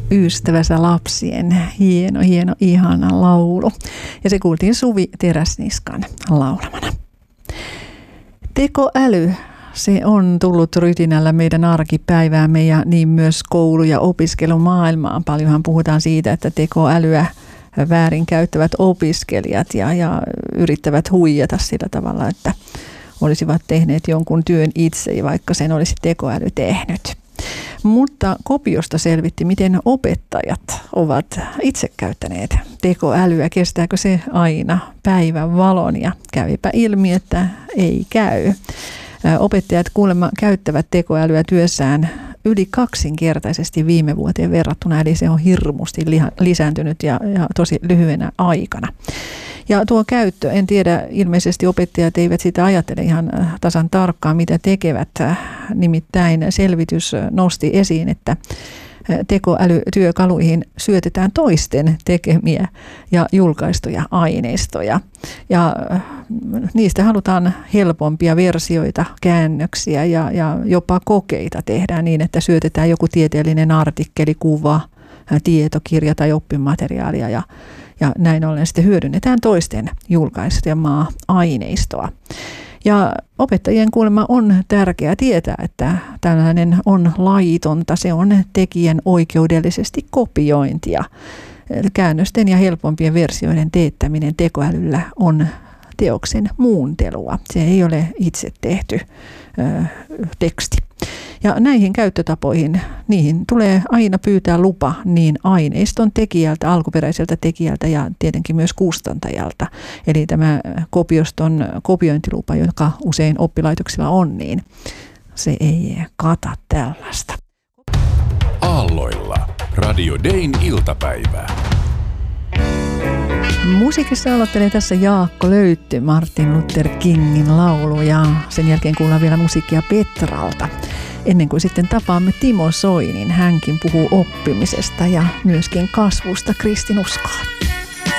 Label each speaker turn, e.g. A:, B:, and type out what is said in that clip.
A: ystävänsä lapsien. Hieno, ihana laulu. Ja se kuultiin Suvi Teräsniskan laulamana. Tekoäly, se on tullut rytinällä meidän arkipäiväämme ja niin myös koulu- ja opiskelumaailmaan. Paljonhan puhutaan siitä, että tekoälyä väärinkäyttävät opiskelijat ja yrittävät huijata sillä tavalla, että olisivat tehneet jonkun työn itse, vaikka sen olisi tekoäly tehnyt. Mutta Kopiosta selvitti, miten opettajat ovat itse käyttäneet tekoälyä. Kestääkö se aina päivän valon? Ja kävipä ilmi, että ei käy. Opettajat kuulemma käyttävät tekoälyä työssään yli 2-kertaisesti viime vuoteen verrattuna, eli se on hirmusti lisääntynyt ja tosi lyhyenä aikana. Ja tuo käyttö, en tiedä, ilmeisesti opettajat eivät sitä ajattele ihan tasan tarkkaan, mitä tekevät. Nimittäin selvitys nosti esiin, että tekoälytyökaluihin syötetään toisten tekemiä ja julkaistuja aineistoja. Ja niistä halutaan helpompia versioita, käännöksiä ja jopa kokeita tehdään niin, että syötetään joku tieteellinen artikkeli, kuva, tietokirja tai oppimateriaalia ja näin ollen sitten hyödynnetään toisten julkaisemaa aineistoa. Ja opettajien kuulemma on tärkeää tietää, että tällainen on laitonta, se on tekijän oikeudellisesti kopiointia. Käännösten ja helpompien versioiden teettäminen tekoälyllä on teoksen muuntelua. Se ei ole itse tehty teksti. Ja näihin käyttötapoihin, niihin tulee aina pyytää lupa niin aineiston tekijältä, alkuperäiseltä tekijältä ja tietenkin myös kustantajalta. Eli tämä Kopioston kopiointilupa, joka usein oppilaitoksilla on, niin se ei kata tällaista.
B: Aalloilla. Radio Dayn iltapäivää.
A: Musiikissa aloittelee tässä Jaakko Löytty, Martin Luther Kingin laulu, ja sen jälkeen kuullaan vielä musiikkia Petralta. Ennen kuin sitten tapaamme Timo Soinin, hänkin puhuu oppimisesta ja myöskin kasvusta kristinuskoon.